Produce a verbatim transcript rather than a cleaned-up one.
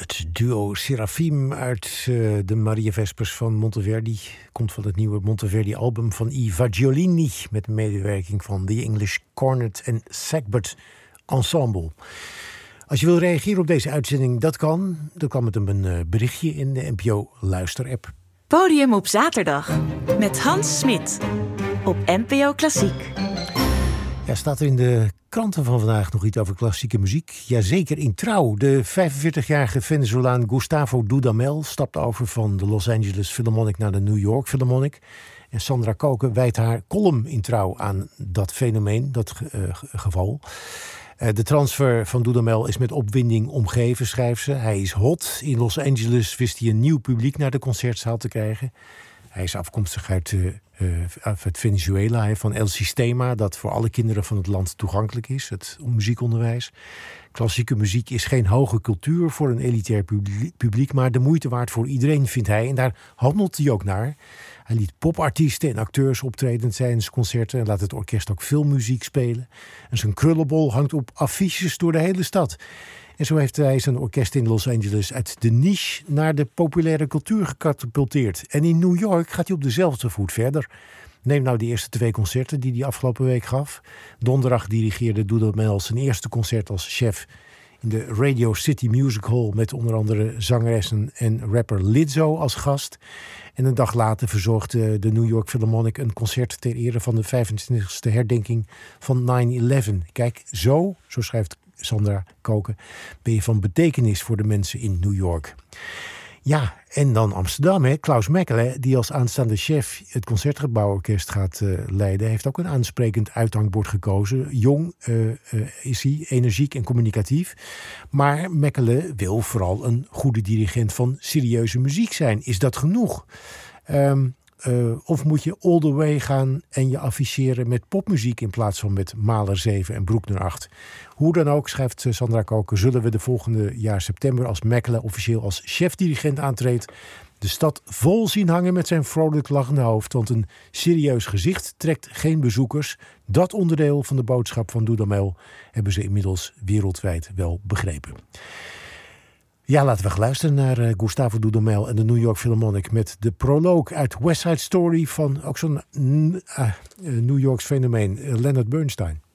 Het duo Seraphim uit uh, de Maria Vespers van Monteverdi komt van het nieuwe Monteverdi-album van I Fagiolini met medewerking van The English Cornet en Sagbert Ensemble. Als je wil reageren op deze uitzending, dat kan. Dat kan met een uh, berichtje in de N P O Luister-app. Podium op zaterdag met Hans Smit op N P O Klassiek. Ja, staat er in de kranten van vandaag nog iets over klassieke muziek? Jazeker, in Trouw. De vijfenveertigjarige Venezolaan Gustavo Dudamel stapt over van de Los Angeles Philharmonic naar de New York Philharmonic. En Sandra Koken wijdt haar column in Trouw aan dat fenomeen, dat uh, geval. Uh, de transfer van Dudamel is met opwinding omgeven, schrijft ze. Hij is hot. In Los Angeles wist hij een nieuw publiek naar de concertzaal te krijgen. Hij is afkomstig uit, uh, uh, uit Venezuela, van El Sistema, dat voor alle kinderen van het land toegankelijk is, het muziekonderwijs. Klassieke muziek is geen hoge cultuur voor een elitair publiek, maar de moeite waard voor iedereen, vindt hij. En daar handelt hij ook naar. Hij liet popartiesten en acteurs optreden tijdens concerten en laat het orkest ook filmmuziek spelen. En zijn krullenbol hangt op affiches door de hele stad. En zo heeft hij zijn orkest in Los Angeles uit de niche naar de populaire cultuur gecatapulteerd. En in New York gaat hij op dezelfde voet verder. Neem nou de eerste twee concerten die hij afgelopen week gaf. Donderdag dirigeerde Dudamel zijn eerste concert als chef in de Radio City Music Hall met onder andere zangeressen en rapper Lizzo als gast. En een dag later verzorgde de New York Philharmonic een concert ter ere van de vijfentwintigste herdenking van nine eleven. Kijk, zo, zo schrijft Sandra Koken, ben je van betekenis voor de mensen in New York. Ja, en dan Amsterdam, hè. Klaus Mekele, die als aanstaande chef het Concertgebouworkest gaat uh, leiden, heeft ook een aansprekend uithangbord gekozen. Jong uh, uh, is hij, energiek en communicatief. Maar Mekele wil vooral een goede dirigent van serieuze muziek zijn. Is dat genoeg? Um, Uh, of moet je all the way gaan en je afficheren met popmuziek in plaats van met Mahler zeven en Bruckner acht? Hoe dan ook, schrijft Sandra Koken, zullen we de volgende jaar september als Mekele officieel als chefdirigent aantreedt, de stad vol zien hangen met zijn vrolijk lachende hoofd. Want een serieus gezicht trekt geen bezoekers. Dat onderdeel van de boodschap van Dudamel hebben ze inmiddels wereldwijd wel begrepen. Ja, laten we gaan luisteren naar uh, Gustavo Dudamel en de New York Philharmonic met de proloog uit West Side Story van ook zo'n uh, uh, New Yorks fenomeen, uh, Leonard Bernstein.